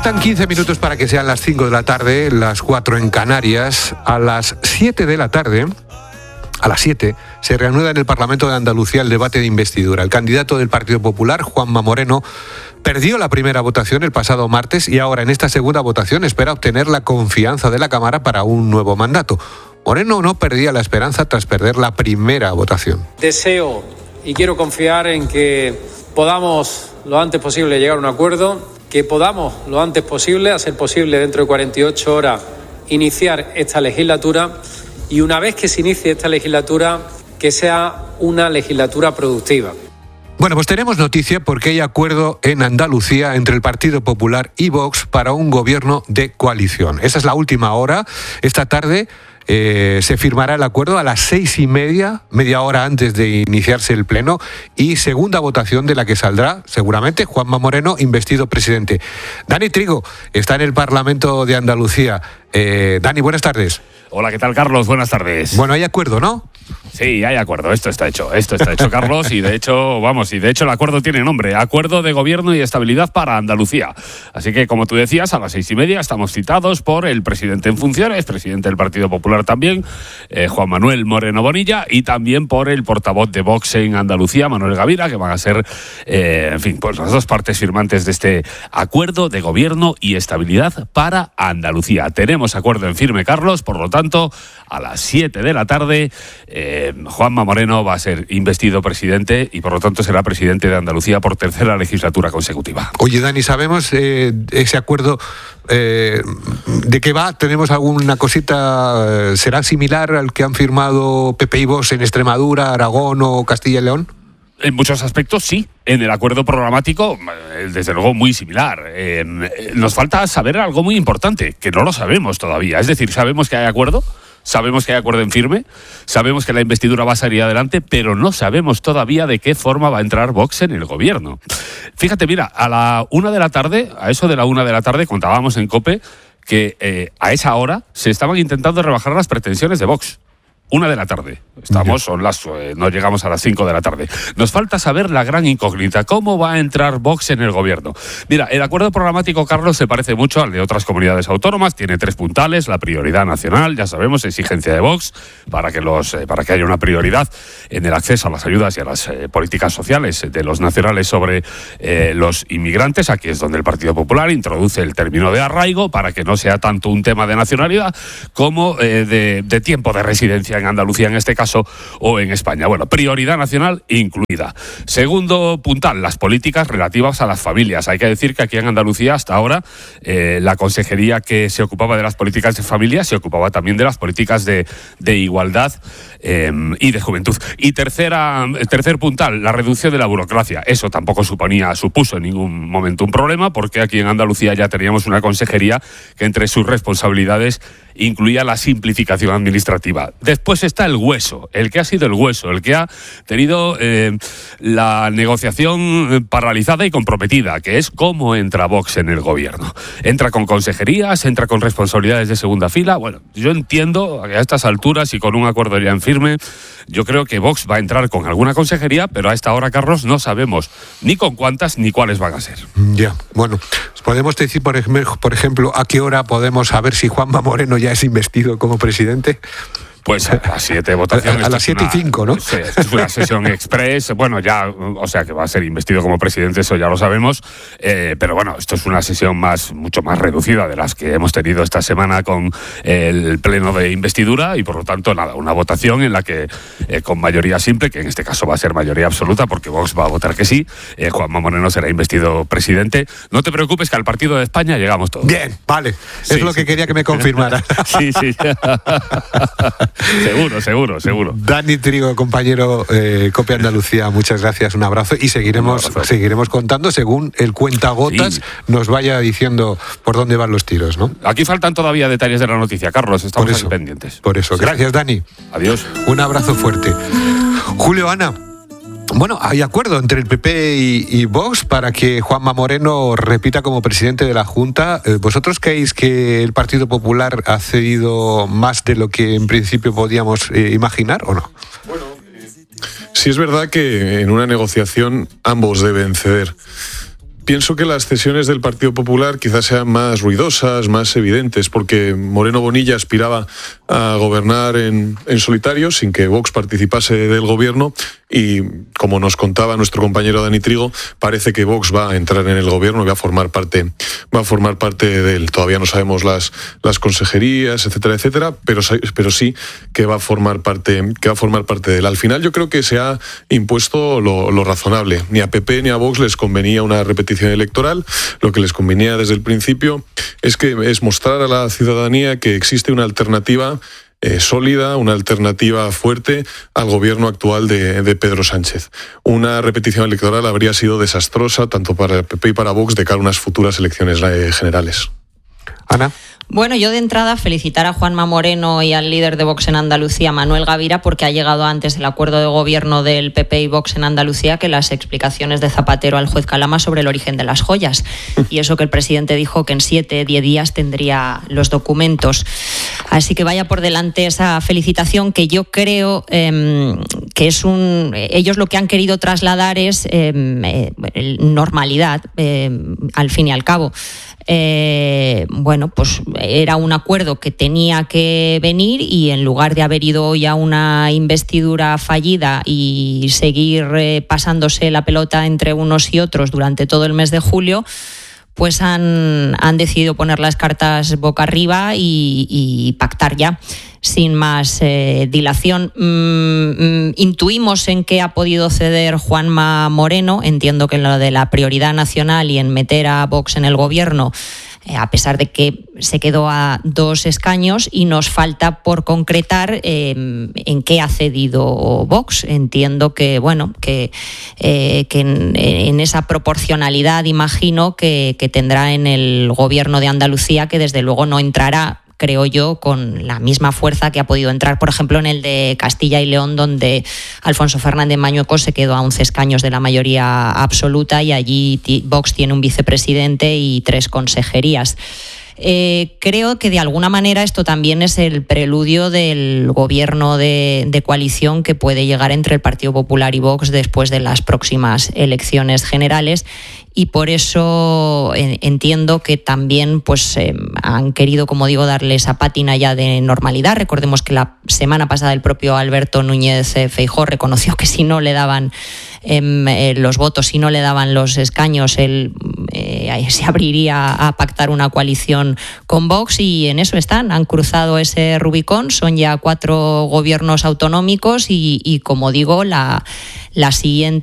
Faltan 15 minutos para que sean las 5 de la tarde, las 4 en Canarias. A las 7 de la tarde, a las 7, se reanuda en el Parlamento de Andalucía el debate de investidura. El candidato del Partido Popular, Juanma Moreno, perdió la primera votación el pasado martes y ahora en esta segunda votación espera obtener la confianza de la Cámara para un nuevo mandato. Moreno no perdía la esperanza tras perder la primera votación. Deseo y quiero confiar en que podamos lo antes posible llegar a un acuerdo, que podamos lo antes posible, a ser posible dentro de 48 horas, iniciar esta legislatura y una vez que se inicie esta legislatura, que sea una legislatura productiva. Bueno, pues tenemos noticia porque hay acuerdo en Andalucía entre el Partido Popular y Vox para un gobierno de coalición. Esa es la última hora. Esta tarde se firmará el acuerdo a las 6:30, media hora antes de iniciarse el pleno, y segunda votación de la que saldrá, seguramente, Juanma Moreno, investido presidente. Dani Trigo está en el Parlamento de Andalucía. Dani, buenas tardes. Hola, ¿qué tal, Carlos? Buenas tardes. Bueno, hay acuerdo, ¿no? Sí, hay acuerdo. Esto está hecho, Carlos, y de hecho el acuerdo tiene nombre: Acuerdo de Gobierno y Estabilidad para Andalucía. Así que, como tú decías, a las 6:30 estamos citados por el presidente en funciones, presidente del Partido Popular también, Juan Manuel Moreno Bonilla, y también por el portavoz de Vox en Andalucía, Manuel Gavira, que van a ser, pues las dos partes firmantes de este Acuerdo de Gobierno y Estabilidad para Andalucía. Tenemos acuerdo en firme, Carlos, por lo tanto, a las 7 de la tarde, Juanma Moreno va a ser investido presidente y por lo tanto será presidente de Andalucía por tercera legislatura consecutiva. Oye, Dani, ¿sabemos ese acuerdo de qué va? ¿Tenemos alguna cosita? ¿Será similar al que han firmado PP y Vox en Extremadura, Aragón o Castilla y León? En muchos aspectos sí. En el acuerdo programático, desde luego, muy similar. Nos falta saber algo muy importante, que no lo sabemos todavía. Es decir, sabemos que hay acuerdo, sabemos que hay acuerdo en firme, sabemos que la investidura va a salir adelante, pero no sabemos todavía de qué forma va a entrar Vox en el gobierno. Fíjate, mira, a eso de la 1 de la tarde, contábamos en COPE que a esa hora se estaban intentando rebajar las pretensiones de Vox. 1 de la tarde. No llegamos a las 5 de la tarde. Nos falta saber la gran incógnita: ¿cómo va a entrar Vox en el gobierno? Mira, el acuerdo programático, Carlos, se parece mucho al de otras comunidades autónomas. Tiene 3 puntales: la prioridad nacional, ya sabemos, exigencia de Vox para que haya una prioridad en el acceso a las ayudas y a las políticas sociales de los nacionales sobre los inmigrantes. Aquí es donde el Partido Popular introduce el término de arraigo para que no sea tanto un tema de nacionalidad como de tiempo de residencia en Andalucía, en este caso, o en España. Bueno, prioridad nacional incluida. Segundo puntal, las políticas relativas a las familias. Hay que decir que aquí en Andalucía, hasta ahora, la consejería que se ocupaba de las políticas de familia se ocupaba también de las políticas de igualdad y de juventud. Y tercer puntal, la reducción de la burocracia. Eso tampoco supuso en ningún momento un problema, porque aquí en Andalucía ya teníamos una consejería que entre sus responsabilidades incluía la simplificación administrativa. Después está el hueso, el que ha sido el hueso, el que ha tenido la negociación paralizada y comprometida, que es cómo entra Vox en el gobierno. Entra con consejerías, entra con responsabilidades de segunda fila. Bueno, yo entiendo que a estas alturas y con un acuerdo ya en firme, yo creo que Vox va a entrar con alguna consejería, pero a esta hora, Carlos, no sabemos ni con cuántas ni cuáles van a ser. Ya, bueno, ¿podemos decir, por ejemplo, a qué hora podemos saber si Juanma Moreno ya es investido como presidente? Pues a las 7 votaciones. A las 7:05, ¿no? Sí, es una sesión express. Bueno, ya, o sea, que va a ser investido como presidente, eso ya lo sabemos. Pero bueno, esto es una sesión mucho más reducida de las que hemos tenido esta semana con el pleno de investidura y, por lo tanto, nada, una votación en la que, con mayoría simple, que en este caso va a ser mayoría absoluta, porque Vox va a votar que sí, Juanma Moreno será investido presidente. No te preocupes, que al partido de España llegamos todos. Bien, vale. Sí, es lo que quería que me confirmara. Sí. Seguro. Dani Trigo, compañero COPE Andalucía, muchas gracias, un abrazo y seguiremos contando según el cuentagotas nos vaya diciendo por dónde van los tiros, ¿no? Aquí faltan todavía detalles de la noticia, Carlos, estamos aquí pendientes. Por eso, gracias, Dani. Adiós. Un abrazo fuerte. Julio, Ana. Bueno, hay acuerdo entre el PP y Vox para que Juanma Moreno repita como presidente de la Junta. ¿Vosotros creéis que el Partido Popular ha cedido más de lo que en principio podíamos imaginar o no? Bueno, sí es verdad que en una negociación ambos deben ceder. pienso que las cesiones del Partido Popular quizás sean más ruidosas, más evidentes, porque Moreno Bonilla aspiraba a gobernar en solitario, sin que Vox participase del gobierno, y como nos contaba nuestro compañero Dani Trigo, parece que Vox va a entrar en el gobierno y va a formar parte de él. Todavía no sabemos las consejerías, etcétera, etcétera, pero sí que va a formar parte de él. Al final yo creo que se ha impuesto lo razonable. Ni a PP ni a Vox les convenía una repetición electoral. Lo que les convenía desde el principio es mostrar a la ciudadanía que existe una alternativa sólida, una alternativa fuerte al gobierno actual de Pedro Sánchez. Una repetición electoral habría sido desastrosa tanto para el PP y para Vox de cara a unas futuras elecciones generales. Ana. Bueno, yo de entrada felicitar a Juanma Moreno y al líder de Vox en Andalucía, Manuel Gavira, porque ha llegado antes del acuerdo de gobierno del PP y Vox en Andalucía que las explicaciones de Zapatero al juez Calama sobre el origen de las joyas. Y eso que el presidente dijo que en 7-10 días tendría los documentos. Así que vaya por delante esa felicitación, que yo creo que es ellos lo que han querido trasladar es normalidad, al fin y al cabo. Bueno, pues era un acuerdo que tenía que venir, y en lugar de haber ido hoy a una investidura fallida y seguir pasándose la pelota entre unos y otros durante todo el mes de julio, pues han decidido poner las cartas boca arriba y pactar ya, sin más dilación. Intuimos en qué ha podido ceder Juanma Moreno. Entiendo que en lo de la prioridad nacional y en meter a Vox en el gobierno, a pesar de que se quedó a 2 escaños, y nos falta por concretar en qué ha cedido Vox. Entiendo que en esa proporcionalidad, imagino que tendrá en el gobierno de Andalucía, que desde luego no entrará, creo yo, con la misma fuerza que ha podido entrar, por ejemplo, en el de Castilla y León, donde Alfonso Fernández Mañueco se quedó a 11 escaños de la mayoría absoluta, y allí Vox tiene un vicepresidente y 3 consejerías. Creo que de alguna manera esto también es el preludio del gobierno de coalición que puede llegar entre el Partido Popular y Vox después de las próximas elecciones generales, y por eso entiendo que también han querido, como digo, darle esa pátina ya de normalidad. Recordemos que la semana pasada el propio Alberto Núñez Feijóo reconoció que si no le daban los votos, si no le daban los escaños, él se abriría a pactar una coalición con Vox, y en eso están. Han cruzado ese Rubicón, son ya 4 gobiernos autonómicos, y como digo, la siguiente